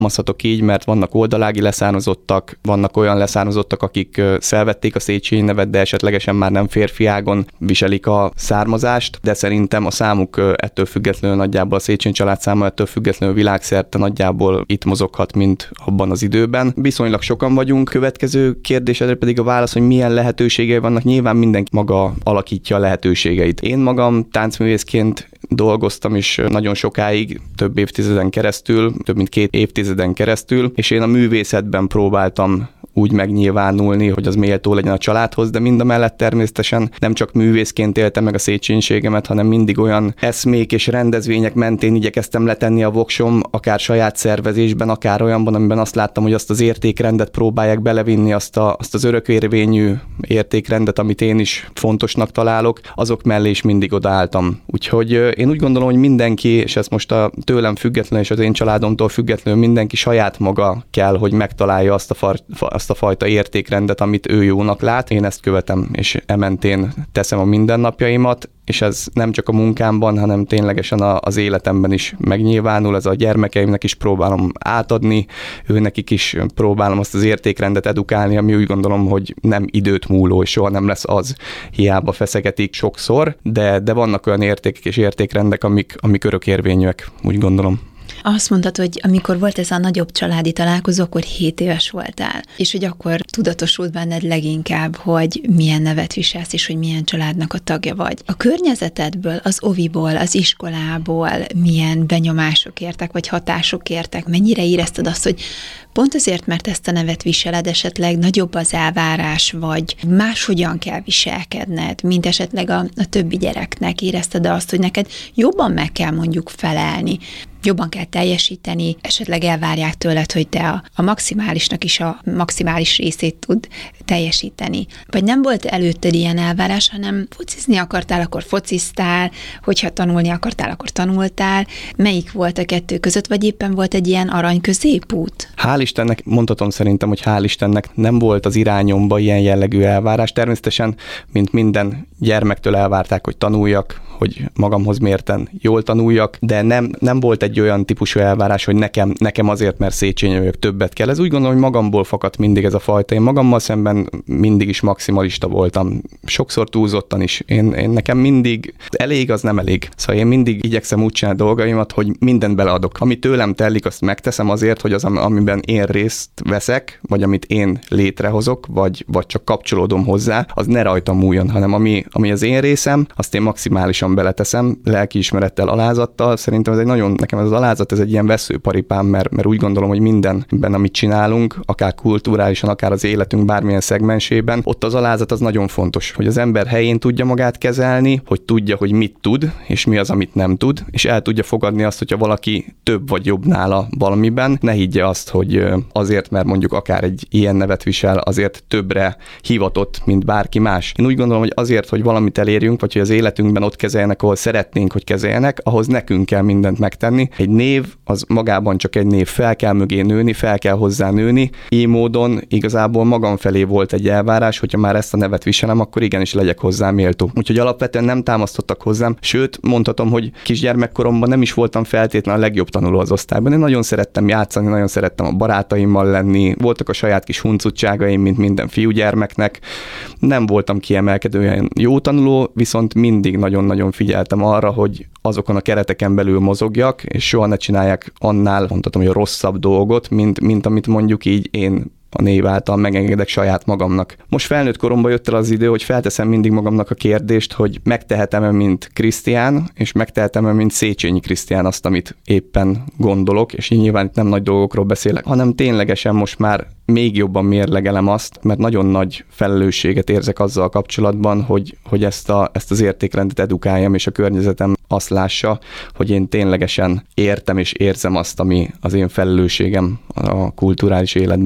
fogalmazhatok így, mert vannak oldalági leszármazottak, vannak olyan leszármazottak, akik felvették a Széchenyi nevet, de esetlegesen már nem férfi ágon viselik a származást, de szerintem a számuk ettől függetlenül nagyjából, a Széchenyi család száma ettől függetlenül világszerte nagyjából itt mozoghat, mint abban az időben. Viszonylag sokan vagyunk. Következő kérdésedre pedig a válasz, hogy milyen lehetőségei vannak. Nyilván mindenki maga alakítja a lehetőségeit. Én magam táncművészként dolgoztam is nagyon sokáig, több évtizeden keresztül, több mint 2 évtizeden keresztül, és én a művészetben próbáltam úgy megnyilvánulni, hogy az méltó legyen a családhoz, de mindamellett természetesen nem csak művészként éltem meg a széchenyiségemet, hanem mindig olyan eszmék és rendezvények mentén igyekeztem letenni a voksom, akár saját szervezésben, akár olyanban, amiben azt láttam, hogy azt az értékrendet próbálják belevinni, azt az örökérvényű értékrendet, amit én is fontosnak találok, azok mellé is mindig odaálltam. Úgyhogy én úgy gondolom, hogy mindenki, és ez most tőlem függetlenül és az én családomtól függetlenül mindenki saját maga kell, hogy megtalálja azt a fajta értékrendet, amit ő jónak lát. Én ezt követem, és ementén teszem a mindennapjaimat, és ez nem csak a munkámban, hanem ténylegesen az életemben is megnyilvánul. Ez a gyermekeimnek is próbálom átadni, őnekik is próbálom azt az értékrendet edukálni, ami úgy gondolom, hogy nem időt múló, és soha nem lesz az, hiába feszegetik sokszor, de vannak olyan értékek és értékrendek, amik örökérvényűek, úgy gondolom. Azt mondtad, hogy amikor volt ez a nagyobb családi találkozó, akkor 7 éves voltál, és hogy akkor tudatosult benned leginkább, hogy milyen nevet viselsz, és hogy milyen családnak a tagja vagy. A környezetedből, az oviból, az iskolából milyen benyomások értek, vagy hatások értek? Mennyire érezted azt, hogy pont azért, mert ezt a nevet viseled, esetleg nagyobb az elvárás, vagy máshogyan kell viselkedned, mint esetleg a többi gyereknek? Érezted azt, hogy neked jobban meg kell mondjuk felelni, jobban kell teljesíteni, esetleg elvárják tőled, hogy te a maximálisnak is a maximális részét tud teljesíteni. Vagy nem volt előtted ilyen elvárás, hanem focizni akartál, akkor fociztál, hogyha tanulni akartál, akkor tanultál. Melyik volt a kettő között, vagy éppen volt egy ilyen arany középút? Hál' Istennek, mondhatom szerintem, hogy hál' Istennek nem volt az irányomba ilyen jellegű elvárás. Természetesen, mint minden gyermektől elvárták, hogy tanuljak, hogy magamhoz mérten jól tanuljak, de nem volt egy olyan típusú elvárás, hogy nekem azért, mert Széchenyi vagyok, többet kell. Ez úgy gondolom, hogy magamból fakadt mindig ez a fajta. Én magammal szemben mindig is maximalista voltam. Sokszor túlzottan is. Én nekem mindig elég, az nem elég. Szóval én mindig igyekszem úgy csinálni dolgaimat, hogy mindent beleadok. Ami tőlem tellik, azt megteszem azért, hogy az, amiben én részt veszek, vagy amit én létrehozok, vagy csak kapcsolódom hozzá, az ne rajtam múljon, hanem ami az én részem, azt én maximálisan beleteszem, lelkiismerettel, alázattal. Szerintem nekem ez az alázat, ez egy ilyen veszőparipám, mert úgy gondolom, hogy mindenben, amit csinálunk, akár kulturálisan, akár az életünk bármilyen szegmensében, ott az alázat az nagyon fontos, hogy az ember helyén tudja magát kezelni, hogy tudja, hogy mit tud, és mi az, amit nem tud, és el tudja fogadni azt, hogyha valaki több vagy jobb nála valamiben, ne higgye azt, hogy azért, mert mondjuk akár egy ilyen nevet visel, azért többre hivatott, mint bárki más. Én úgy gondolom, hogy azért, hogy valamit elérjünk, vagy hogy az életünkben ott kezeljenek, ahol szeretnénk, hogy kezeljenek, ahhoz nekünk kell mindent megtenni. Egy név az magában csak egy név, fel kell mögé nőni, fel kell hozzá nőni. Így módon igazából magam felé volt egy elvárás, hogyha már ezt a nevet viselem, akkor igenis legyek hozzá méltó. Úgyhogy alapvetően nem támasztottak hozzám, sőt, mondhatom, hogy kisgyermekkoromban nem is voltam feltétlenül a legjobb tanuló az osztályban. Én nagyon szerettem játszani, nagyon szerettem a barátaimmal lenni, voltak a saját kis huncutságaim, mint minden fiúgyermeknek. Nem voltam kiemelkedően jó tanuló, viszont mindig nagyon-nagyon figyeltem arra, hogy azokon a kereteken belül mozogjak, és soha ne csinálják annál, mondhatom, hogy rosszabb dolgot, mint amit mondjuk így én a név által megengedek saját magamnak. Most felnőtt koromban jött el az idő, hogy felteszem mindig magamnak a kérdést, hogy megtehetem-e, mint Krisztián, és megtehetem-e, mint Széchenyi Krisztián azt, amit éppen gondolok, és nyilván itt nem nagy dolgokról beszélek, hanem ténylegesen most már még jobban mérlegelem azt, mert nagyon nagy felelősséget érzek azzal kapcsolatban, hogy ezt az értékrendet edukáljam, és a környezetem azt lássa, hogy én ténylegesen értem és érzem azt, ami az én felelősségem a kulturális életben.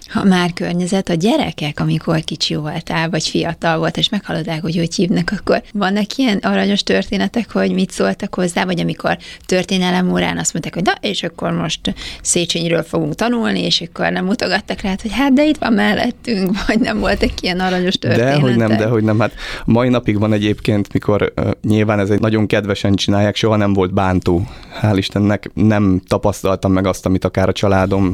Ha már környezet, a gyerekek, amikor kicsi voltál, vagy fiatal volt, és meghallották, hogy hívnak, akkor vannak ilyen aranyos történetek, hogy mit szóltak hozzá, vagy amikor történelem órán azt mondták, hogy na, és akkor most Széchenyről fogunk tanulni, és akkor nem mutogattak rá, hogy hát de itt van mellettünk, vagy nem voltak ilyen aranyos történetek. Dehogy nem. Hát mai napig van egyébként, mikor nyilván ez egy nagyon kedvesen csinálják, soha nem volt bántó. Hál' Istennek nem tapasztaltam meg azt, amit akár a családom